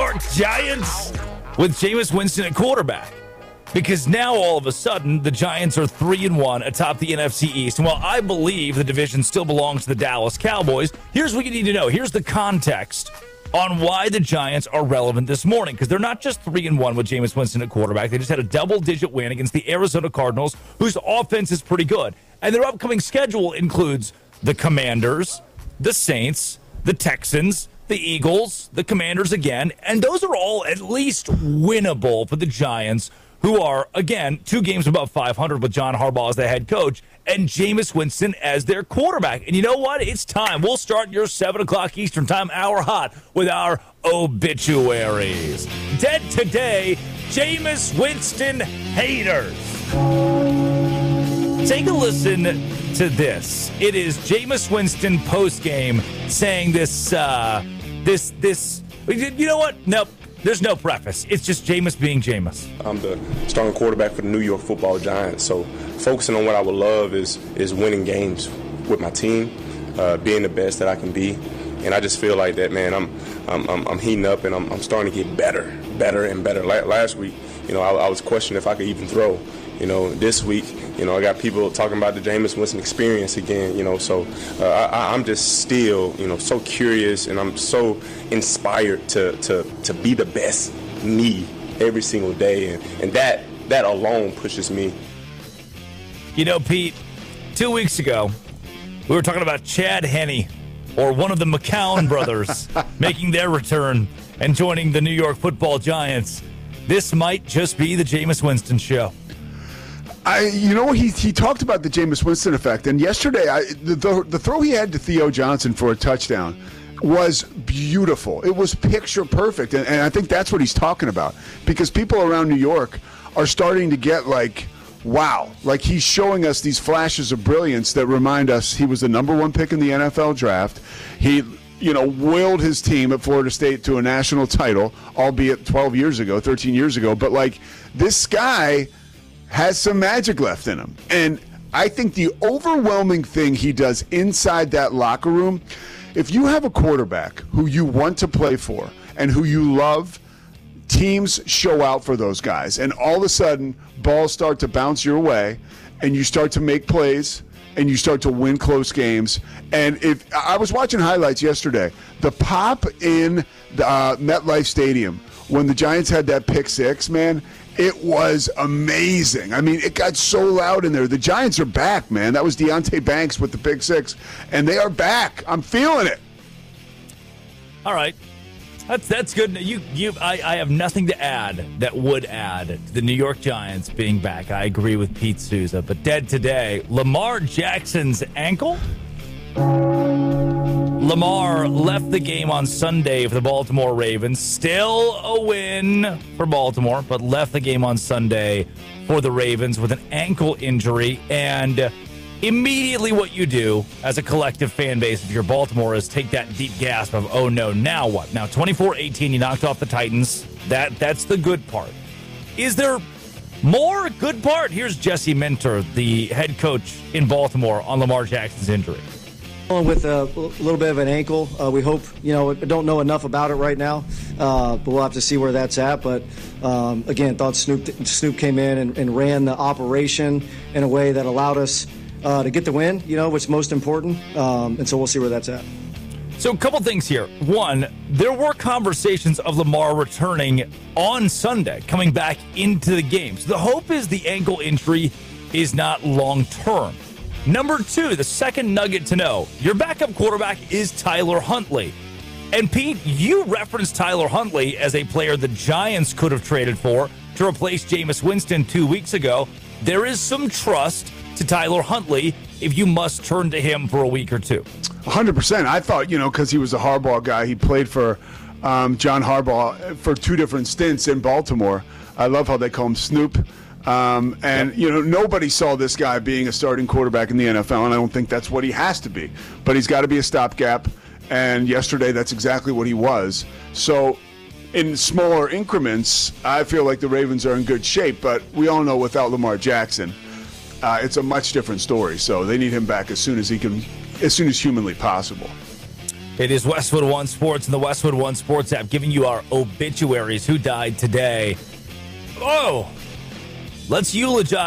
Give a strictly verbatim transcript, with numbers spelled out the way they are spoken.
York Giants with Jameis Winston at quarterback. Because now, all of a sudden, the Giants are three and one atop the N F C East. And while I believe the division still belongs to the Dallas Cowboys, here's what you need to know. Here's the context on why the Giants are relevant this morning. Because they're not just three and one with Jameis Winston at quarterback. They just had a double-digit win against the Arizona Cardinals, whose offense is pretty good. And their upcoming schedule includes the Commanders, the Saints, the Texans, the Eagles, the Commanders again. And those are all at least winnable for the Giants, who are, again, two games above five hundred with John Harbaugh as the head coach and Jameis Winston as their quarterback. And you know what? It's time. We'll start your seven o'clock Eastern Time hour hot with our obituaries. Dead today, Jameis Winston haters. Take a listen to this. It is Jameis Winston postgame saying this, uh, this, this, you know what? Nope. There's no preface. It's just Jameis being Jameis. I'm the starting quarterback for the New York Football Giants. So focusing on what I would love is is winning games with my team, uh, being the best that I can be. And I just feel like that, man, I'm I'm, I'm, I'm heating up and I'm, I'm starting to get better, better and better. Last week, you know, I, I was questioning if I could even throw. You know, this week, you know, I got people talking about the Jameis Winston experience again, you know, so uh, I, I'm just still, you know, so curious and I'm so inspired to to, to be the best me every single day. And, and that that alone pushes me. You know, Pete, two weeks ago, we were talking about Chad Henne or one of the McCown brothers making their return and joining the New York Football Giants. This might just be the Jameis Winston show. I, you know, he he talked about the Jameis Winston effect, and yesterday, I, the, the the throw he had to Theo Johnson for a touchdown was beautiful. It was picture perfect, and, and I think that's what he's talking about, because people around New York are starting to get like, wow, like he's showing us these flashes of brilliance that remind us he was the number one pick in the N F L draft. He, you know, willed his team at Florida State to a national title, albeit twelve years ago, thirteen years ago, but like this guy has some magic left in him. And I think the overwhelming thing he does inside that locker room, if you have a quarterback who you want to play for and who you love, teams show out for those guys. And all of a sudden, balls start to bounce your way, and you start to make plays, and you start to win close games. And if I was watching highlights yesterday, the pop in the, uh, MetLife Stadium when the Giants had that pick six, man, it was amazing. I mean, it got so loud in there. The Giants are back, man. That was Deonte Banks with the pick six, and they are back. I'm feeling it. All right. That's that's good. You you I, I have nothing to add that would add to the New York Giants being back. I agree with Pete Souza. But dead today, Lamar Jackson's ankle. Lamar left the game on Sunday for the Baltimore Ravens. Still a win for Baltimore, but left the game on Sunday for the Ravens with an ankle injury. And immediately what you do as a collective fan base, if you're Baltimore, is take that deep gasp of, oh no, now what? Now twenty-four eighteen, you knocked off the Titans. That That's the good part. Is there more good part? Here's Jesse Minter, the head coach in Baltimore, on Lamar Jackson's injury. With a little bit of an ankle. Uh, we hope, you know, don't know enough about it right now, uh, but we'll have to see where that's at. But, um, again, thought Snoop Snoop came in and, and ran the operation in a way that allowed us uh, to get the win, you know, which is most important. Um, and so we'll see where that's at. So a couple things here. One, there were conversations of Lamar returning on Sunday, coming back into the game. So the hope is the ankle injury is not long-term. Number two, the second nugget to know, your backup quarterback is Tyler Huntley. And Pete, you referenced Tyler Huntley as a player the Giants could have traded for to replace Jameis Winston two weeks ago. There is some trust to Tyler Huntley if you must turn to him for a week or two. one hundred percent. I thought, you know, because he was a Harbaugh guy, he played for um, John Harbaugh for two different stints in Baltimore. I love how they call him Snoop. Um, and, you know, nobody saw this guy being a starting quarterback in the N F L, and I don't think that's what he has to be. But he's got to be a stopgap, and yesterday that's exactly what he was. So in smaller increments, I feel like the Ravens are in good shape, but we all know without Lamar Jackson, uh, it's a much different story. So they need him back as soon as he can, as soon as humanly possible. It is Westwood One Sports and the Westwood One Sports app giving you our obituaries. Who died today? Oh, let's eulogize